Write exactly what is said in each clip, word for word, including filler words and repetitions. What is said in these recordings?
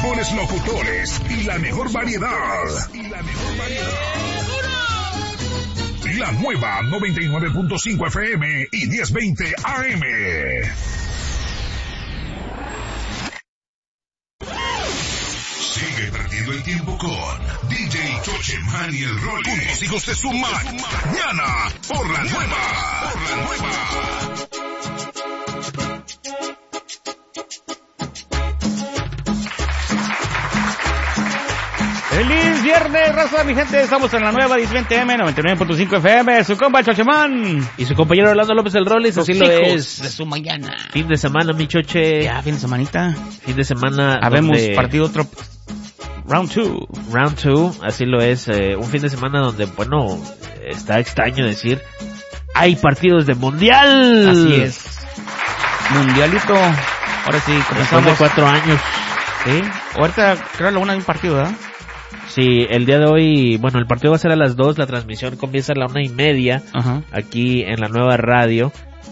mejores locutores y la mejor variedad. Y la mejor variedad. La nueva noventa y nueve punto cinco F M y diez veinte A M. Sigue perdiendo el tiempo con D J Chocheman y el Rolly. Unos hijos de su Mac. Mañana por la nueva. Por la nueva. ¡Feliz viernes, raza, mi gente! Estamos en la nueva diez veinte A M, noventa y nueve punto cinco F M, su compa Chocheman. Y su compañero Orlando López el Rollis, así lo es. De su mañana. Fin de semana, mi Choche. Ya, fin de semanita. Fin de semana. Habemos donde... partido otro... Round two. Round two, así lo es. Eh, un fin de semana donde, bueno, está extraño decir, hay partidos de mundial. Así es. Mundialito. Ahora sí, comenzamos. Después de cuatro años. Sí. Ahorita creo la una hay un partido, ¿verdad? Sí, el día de hoy, bueno, el partido va a ser a las dos, la transmisión comienza a la una y media, uh-huh. aquí en la nueva radio.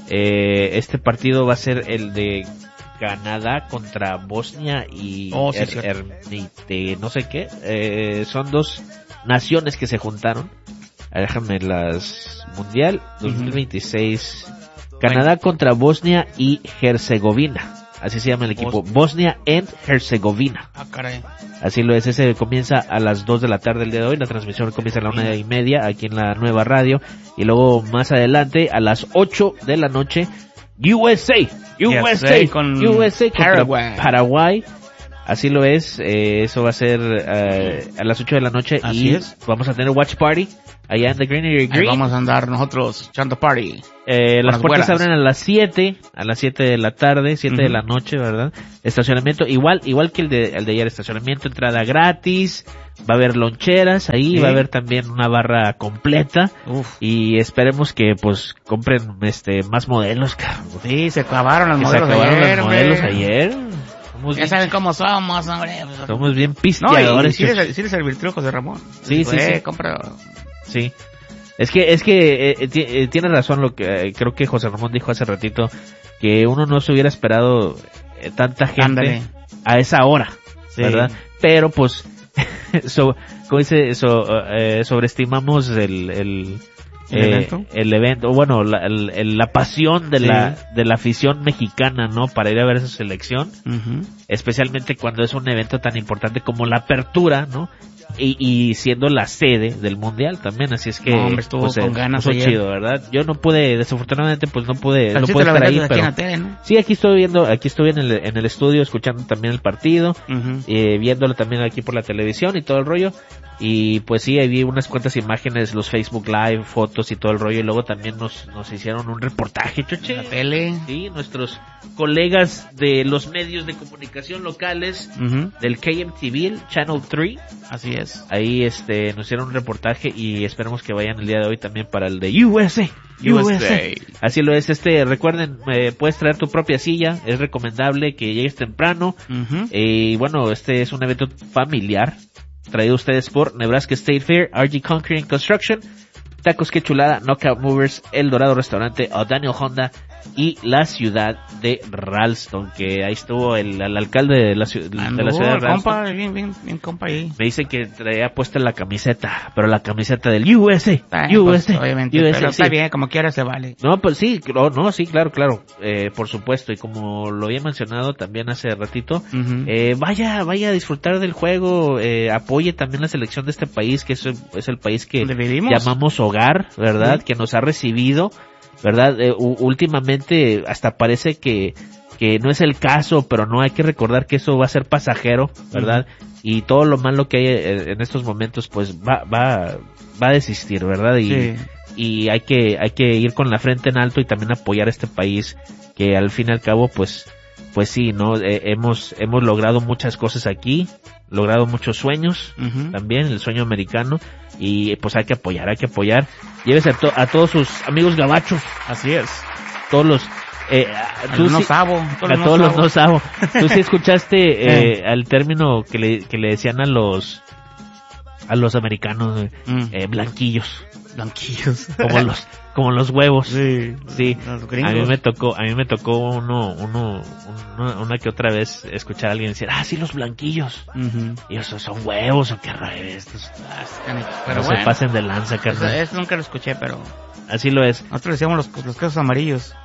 Eh, este partido va a ser el de Canadá contra Bosnia y oh, sí, er, Ermite, no sé qué. Eh, son dos naciones que se juntaron. Déjame las Mundial dos mil veintiséis. Uh-huh. Canadá bueno. contra Bosnia y Herzegovina. Así se llama el equipo. Bosnia, Bosnia and Herzegovina. Ah, caray. Así lo es. Ese comienza a las dos de la tarde el día de hoy. La transmisión comienza a la una y media aquí en la nueva radio. Y luego más adelante a las ocho de la noche, U S A. U S A. Yes, con U S A contra Paraguay. Paraguay. Así lo es. Eh, eso va a ser eh, a las ocho de la noche. Así y es. Vamos a tener Watch Party allá en The Greenery Green. Ahí vamos a andar nosotros echando party. Eh, las puertas buenas. abren a las siete, a las siete de la tarde, siete uh-huh. de la noche, ¿verdad? Estacionamiento, igual, igual que el de, el de ayer, estacionamiento, entrada gratis, va a haber loncheras ahí, sí. va a haber también una barra completa. Uf. Y esperemos que, pues, compren, este, más modelos, cabrón. Sí, se acabaron los que modelos se acabaron ayer, los modelos hombre. ayer. Somos ya bien, saben cómo somos, hombre. Somos bien pisteadores. No, y, y sí, les, sí les servirtió José Ramón. Sí, sí, sí. Compra. Sí. Es que, es que, eh, eh, tiene razón lo que, eh, creo que José Ramón dijo hace ratito, que uno no se hubiera esperado eh, tanta gente Ándale. a esa hora, sí. ¿verdad? Pero pues, so, como dice, so, eh, sobreestimamos el, el, ¿El eh, evento? El evento, bueno, la, el, la pasión de sí. la, de la afición mexicana, ¿no? Para ir a ver esa selección, uh-huh. especialmente cuando es un evento tan importante como la apertura, ¿no? Y, y siendo la sede del mundial también, así es que no, hombre, estuvo pues, con ganas ayer. chido, ¿verdad? Yo no pude, desafortunadamente, pues no pude, no pude estar ahí, pero aquí tele, ¿no? sí, aquí estoy viendo, aquí estoy en el, en el estudio escuchando también el partido, uh-huh. eh, viéndolo también aquí por la televisión y todo el rollo. Y pues sí, ahí vi unas cuantas imágenes, los Facebook Live, fotos y todo el rollo, y luego también nos, nos hicieron un reportaje, choche. La tele. Sí, nuestros colegas de los medios de comunicación locales, uh-huh. del K M T V, Channel tres. Así es. Ahí este, nos hicieron un reportaje y esperemos que vayan el día de hoy también para el de U S A. U S A. Así lo es, este, recuerden, eh, puedes traer tu propia silla, es recomendable que llegues temprano, uh-huh. y bueno, este es un evento familiar, traído a ustedes por Nebraska State Fair, R G Concrete and Construction, Tacos Que Chulada, Knockout Movers, El Dorado Restaurante, O'Daniel Honda y la ciudad de Ralston, que ahí estuvo el, el alcalde de la, ciu- Ando, de la ciudad de Ralston. Compa, bien, bien, bien compa ahí. Me dicen que traía puesta la camiseta, pero la camiseta del U S A. Ay, U S A. Pues, obviamente, U S A, pero sí. está bien, como quiera se vale. No, pues sí, no, no, sí, claro, claro, eh, por supuesto, y como lo había mencionado también hace ratito, uh-huh. eh, vaya, vaya a disfrutar del juego, eh, apoye también la selección de este país, que es el, es el país que llamamos hogar, ¿verdad? Uh-huh. Que nos ha recibido, ¿verdad? Eh, u- últimamente hasta parece que, que no es el caso, pero no hay que recordar que eso va a ser pasajero, ¿verdad? Uh-huh. Y todo lo malo que hay en estos momentos, pues va, va, va a desistir, ¿verdad? Y, sí. y hay que, hay que ir con la frente en alto y también apoyar a este país que al fin y al cabo, pues, pues sí, ¿no? Eh, hemos, hemos logrado muchas cosas aquí, logrado muchos sueños, uh-huh. también, el sueño americano, y pues hay que apoyar, hay que apoyar. Llévese a, to- a todos sus amigos gabachos. Así es. Todos los, eh, a tú los no sí, sabo, a todos los no sabo. Tú sí escuchaste, eh, al término que le, que le decían a los, a los americanos, mm. eh, blanquillos. Blanquillos. Como los, como los huevos. Sí. Sí. A mí me tocó, a mí me tocó uno, uno, uno una que otra vez escuchar a alguien decir, ah, sí, los blanquillos. Uh-huh. Y esos son huevos o qué rayos estos. Pero no bueno, se pasen de lanza, carnal. Eso, eso nunca lo escuché, pero. Así lo es. Nosotros decíamos los, los quesos amarillos.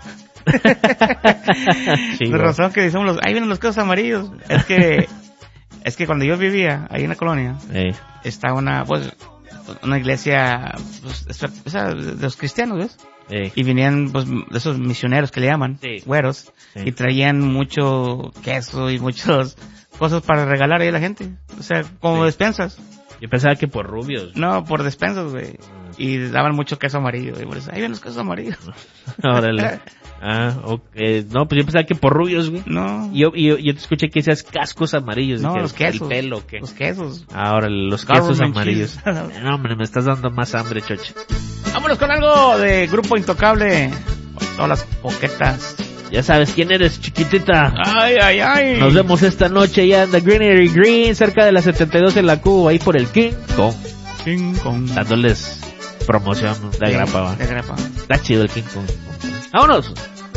Sí, la razón que decimos los, ahí vienen los quesos amarillos. Es que, es que cuando yo vivía ahí en la colonia, sí. Está una, pues, una iglesia, pues, esa, de los cristianos, ¿ves? Sí. Y venían, pues, de esos misioneros que le llaman, sí. Güeros, sí. Y traían mucho queso y muchas cosas para regalar ahí a la gente. O sea, como sí. Despensas. Yo pensaba que por rubios. No, por despensas, güey. Y daban mucho queso amarillo, y por eso, ahí ven los quesos amarillos. Órale. Ah, okay. No, pues yo pensaba que por rubios, güey. No. Yo, yo, yo te escuché que decías cascos amarillos. No, los quesos. El pelo, ¿qué? Los quesos. Ahora, los quesos amarillos. No, hombre, me estás dando más hambre, choche. Vámonos con algo de Grupo Intocable. Todas las coquetas. Ya sabes quién eres, chiquitita. Ay, ay, ay. Nos vemos esta noche ya en The Greenery Green, cerca de la setenta y dos en la Cuba, ahí por el King Kong. King Kong. Dándoles promoción de sí, grapa, ¿va? De grapa. Está chido el King Kong. ¡Vámonos!